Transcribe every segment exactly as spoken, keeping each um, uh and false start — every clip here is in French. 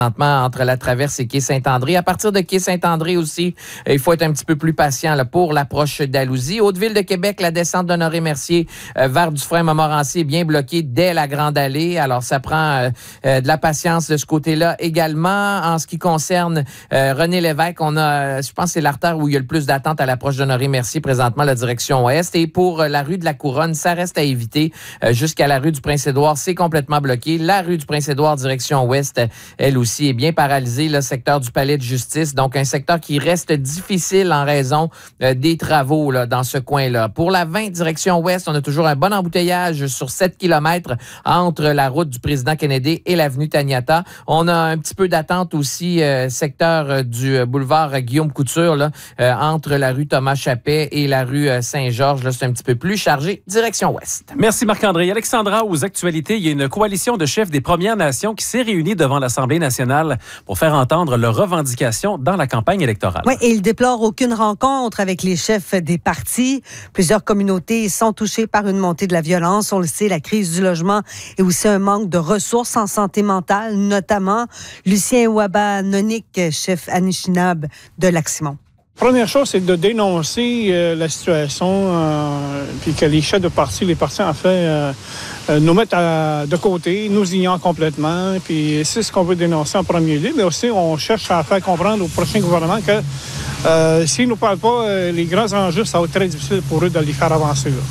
entre la traverse et quai Saint-André. À partir de quai Saint-André aussi, il faut être un petit peu plus patient là, pour l'approche d'Alousie. Haute-Ville de Québec, la descente d'Honoré-Mercier euh, vers Dufresne-Montmorency est bien bloquée dès la Grande Allée. Alors, ça prend euh, euh, de la patience de ce côté-là également. En ce qui concerne euh, René Lévesque, on a, je pense que c'est l'artère où il y a le plus d'attente à l'approche d'Honoré-Mercier, présentement la direction ouest. Et pour euh, la rue de la Couronne, ça reste à éviter euh, jusqu'à la rue du Prince-Édouard. C'est complètement bloqué. La rue du Prince-Édouard, direction ouest, elle aussi est bien paralysé, le secteur du Palais de justice. Donc, un secteur qui reste difficile en raison euh, des travaux là, dans ce coin-là. Pour la vingt, direction ouest, on a toujours un bon embouteillage sur sept kilomètres entre la route du président Kennedy et l'avenue Taniata. On a un petit peu d'attente aussi, euh, secteur euh, du boulevard Guillaume Couture, là, euh, entre la rue Thomas-Chappet et la rue euh, Saint-Georges. Là, c'est un petit peu plus chargé, direction ouest. Merci Marc-André. Alexandra, aux actualités, il y a une coalition de chefs des Premières Nations qui s'est réunie devant l'Assemblée nationale pour faire entendre leurs revendications dans la campagne électorale. Oui, et il déplore aucune rencontre avec les chefs des partis. Plusieurs communautés sont touchées par une montée de la violence. On le sait, la crise du logement et aussi un manque de ressources en santé mentale, notamment Lucien Ouaba-Nonik, chef Anishinaabe de Lac-Simon. Première chose, c'est de dénoncer euh, la situation, euh, puis que les chefs de parti, les partis, en fait, euh, euh, nous mettent à, de côté, nous ignorent complètement. Puis c'est ce qu'on veut dénoncer en premier lieu. Mais aussi, on cherche à faire comprendre au prochain gouvernement que euh, s'ils ne nous parlent pas, euh, les grands enjeux, ça va être très difficile pour eux de les faire avancer. Là.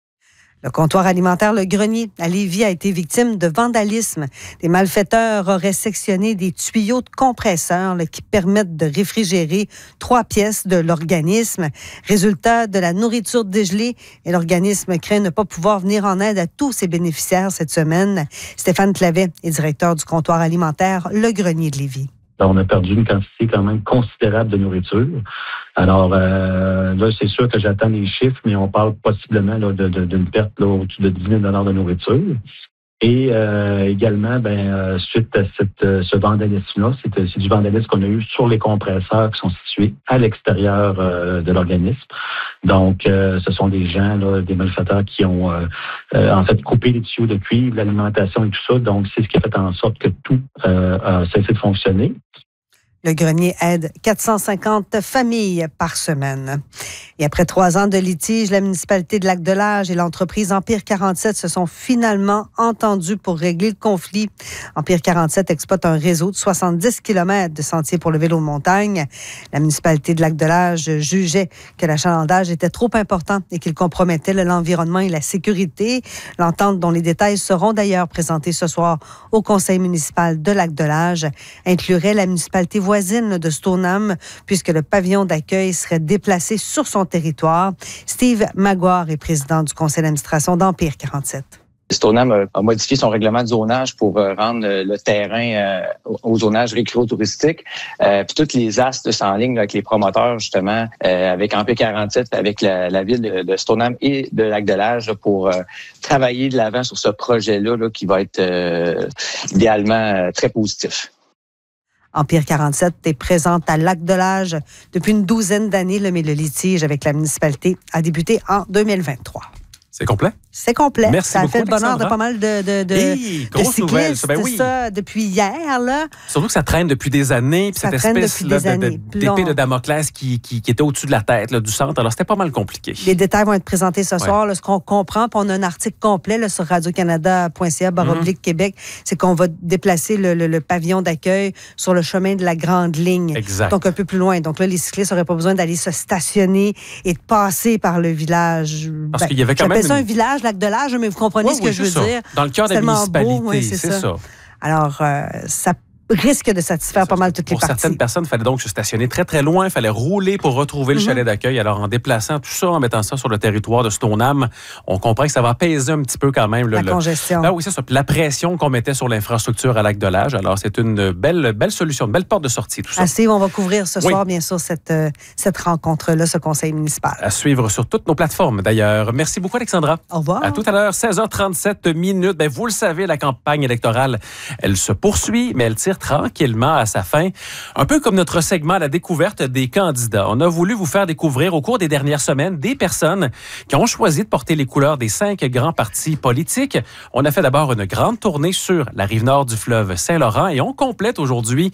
Le comptoir alimentaire Le Grenier à Lévis a été victime de vandalisme. Des malfaiteurs auraient sectionné des tuyaux de compresseurs là, qui permettent de réfrigérer trois pièces de l'organisme. Résultat de la nourriture dégelée, et l'organisme craint ne pas pouvoir venir en aide à tous ses bénéficiaires cette semaine. Stéphane Clavet est directeur du comptoir alimentaire Le Grenier de Lévis. On a perdu une quantité quand même considérable de nourriture. Alors euh, là, c'est sûr que j'attends les chiffres, mais on parle possiblement là, de, de, d'une perte là, au-dessus de dix mille dollars de nourriture. Et euh, également, ben euh, suite à cette, euh, ce vandalisme-là, c'est, c'est du vandalisme qu'on a eu sur les compresseurs qui sont situés à l'extérieur euh, de l'organisme. Donc, euh, ce sont des gens, là, des malfaiteurs qui ont euh, euh, en fait coupé les tuyaux de cuivre, l'alimentation et tout ça. Donc, c'est ce qui a fait en sorte que tout euh, a cessé de fonctionner. Le Grenier aide quatre cent cinquante familles par semaine. Et après trois ans de litige, la municipalité de Lac-de-Lage et l'entreprise Empire quarante-sept se sont finalement entendus pour régler le conflit. Empire quarante-sept exploite un réseau de soixante-dix kilomètres de sentiers pour le vélo de montagne. La municipalité de Lac-de-Lage jugeait que l'achalandage était trop important et qu'il compromettait l'environnement et la sécurité. L'entente, dont les détails seront d'ailleurs présentés ce soir au conseil municipal de Lac-de-Lage, inclurait la municipalité voisine de Stoneham, puisque le pavillon d'accueil serait déplacé sur son territoire. Steve Maguire est président du conseil d'administration d'Empire quarante-sept. Stoneham a modifié son règlement de zonage pour rendre le terrain au zonage récréo-touristique. Euh, puis toutes les astres s'enlignent avec les promoteurs, justement, euh, avec Empire quarante-sept, avec la, la ville de, de Stoneham et de Lac-de-Lage pour euh, travailler de l'avant sur ce projet-là là, qui va être euh, idéalement euh, très positif. Empire quarante-sept est présente à Lac-de-Lage depuis une douzaine d'années, mais le litige avec la municipalité a débuté en deux mille vingt-trois. C'est complet? C'est complet. Merci ça a beaucoup, fait le bonheur Alexandra. de pas mal de, de, de, hey, de cyclistes, nouvelle, ça, ben oui. ça, depuis hier. Là. Surtout que ça traîne depuis des années, puis Ça cette traîne espèce depuis là, des de, années. de, d'épée Puis on- de Damoclès qui, qui, qui était au-dessus de la tête là, du centre. Alors, c'était pas mal compliqué. Les détails vont être présentés ce Ouais. soir. Là, ce qu'on comprend, puis on a un article complet là, sur radio canada point c a barre oblique Québec, c'est qu'on va déplacer le, le, le pavillon d'accueil sur le chemin de la Grande Ligne. Exact. Donc, un peu plus loin. Donc là, les cyclistes n'auraient pas besoin d'aller se stationner et de passer par le village. Parce qu'il y avait quand j'appelle même ça une- un village, Lac-de-Lage, mais vous comprenez Ouais, ce que oui, je c'est veux ça. dire. Dans le cœur de C'est la tellement municipalité, beau, ouais, c'est c'est ça. ça. Alors, euh, ça risque de satisfaire pas mal toutes les Pour parties. certaines personnes, il fallait donc se stationner très, très loin. Il fallait rouler pour retrouver le Mhm. chalet d'accueil. Alors, en déplaçant tout ça, en mettant ça sur le territoire de Stoneham, on comprend que ça va apaiser un petit peu quand même. La le, congestion. Ah oui, c'est ça. Puis la pression qu'on mettait sur l'infrastructure à Lac-de-Lage. Alors, c'est une belle, belle solution, une belle porte de sortie, tout ça. À suivre, on va couvrir ce Oui. soir, bien sûr, cette, euh, cette rencontre-là, ce conseil municipal. À suivre sur toutes nos plateformes, d'ailleurs. Merci beaucoup, Alexandra. Au revoir. À tout à l'heure, seize heures trente-sept minutes. Ben, vous le savez, la campagne électorale, elle se poursuit, mais elle tire tranquillement à sa fin. Un peu comme notre segment La découverte des candidats. On a voulu vous faire découvrir au cours des dernières semaines des personnes qui ont choisi de porter les couleurs des cinq grands partis politiques. On a fait d'abord une grande tournée sur la rive nord du fleuve Saint-Laurent et on complète aujourd'hui